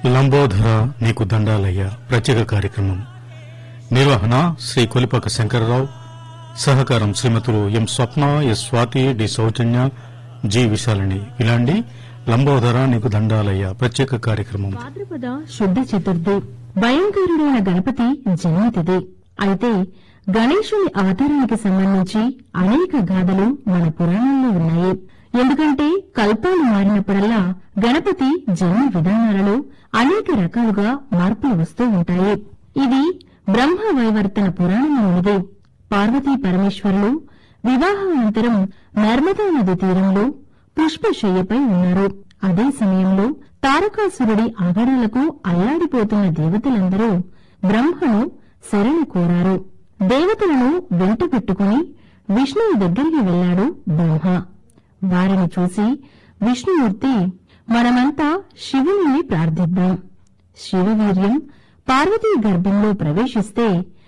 లంబోదర నీకు దండాలయ్య ప్రత్యేక కార్యక్రమం నిర్వహణ శ్రీ కొలిపాక శంకరరావు, సహకారం శ్రీమతులు ఎం స్వప్న, ఎస్ స్వాతి, డి సౌజన్య, జి విశాలిని. ఇలాంటి లంబోదర నీకు దండాలయ్య ప్రత్యేక కార్యక్రమం. భాద్రపద శుద్ధ చతుర్థి భయంకరుడైన గణపతి జన్మతిథి. అయితే గణేశుని అవతారానికి సంబంధించి అనేక గాథలు మన పురాణాల్లో ఉన్నాయి. ఎందుకంటే కల్పాలు మారినప్పుడల్లా గణపతి జన్మ విధానాలలో అనేక రకాలుగా మార్పులు వస్తూ ఉంటాయి. ఇది బ్రహ్మ వైవర్తన పురాణంలోనిది. పార్వతీ పరమేశ్వరులు వివాహానంతరం నర్మదా నది తీరంలో పుష్పశయ్యపై ఉన్నారు. అదే సమయంలో తారకాసురుడి ఆగడాలకు అల్లాడిపోతున్న దేవతలందరూ బ్రహ్మను శరణు కోరారు. దేవతలను వెంట పెట్టుకుని విష్ణువు దగ్గరికి వెళ్లాడు బ్రహ్మ. వారిని చూసి విష్ణుమూర్తి, మనమంతా శివుని ప్రార్థిద్దాం. శివవీర్యం పార్వతీ గర్భంలో ప్రవేశిస్తే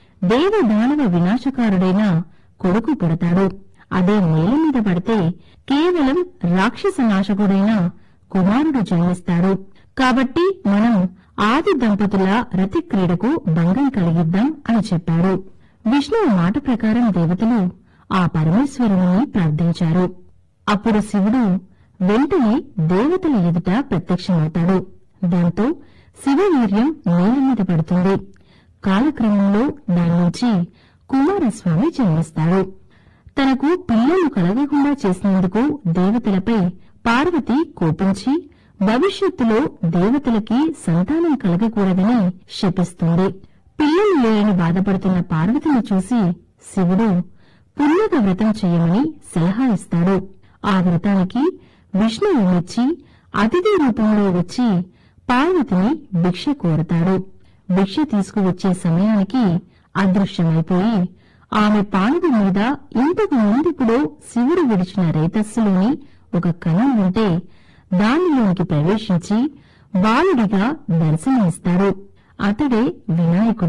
దేవదానవ వినాశకారుడైన కొడుకు పుడతాడు. అదే నేల మీద పడితే కేవలం రాక్షస నాశకుడైన కుమారుడు జన్మిస్తాడు. కాబట్టి మనం ఆది దంపతుల రతి క్రీడకు భంగం కలిగిద్దాం అని చెప్పాడు. విష్ణువు మాట ప్రకారం దేవతలు ఆ పరమేశ్వరుని ప్రార్థించారు. అప్పుడు శివుడు వెంటనే దేవతల ఎదుట ప్రత్యక్షమవుతాడు. దాంతో శివవీర్యం నేల మీద పడుతుంది. కాలక్రమంలో దాని నుంచి కుమారస్వామి జన్మిస్తాడు. తనకు పిల్లలు కలగకుండా చేసినందుకు దేవతలపై పార్వతి కోపించి భవిష్యత్తులో దేవతలకి సంతానం కలగకూడదని శపిస్తుంది. పిల్లలు లేరని బాధపడుతున్న పార్వతిని చూసి శివుడు పుణ్యక వ్రతం చేయమని సలహా ఇస్తాడు. ఆ వ్రతానికి విష్ణువు మెచ్చి అతిథి రూపంలో వచ్చి పార్వతిని భిక్ష కోరతాడు. భిక్ష తీసుకువచ్చే సమయానికి అదృశ్యమైపోయి ఆమె పానుపు మీద ఇంతకు ముందుప్పుడు శివుడు విడిచిన రేతస్సులోని ఒక కణం ఉంటే దానిలోనికి ప్రవేశించి బాలుడిగా దర్శనమిస్తాడు. అతడే వినాయకుడు.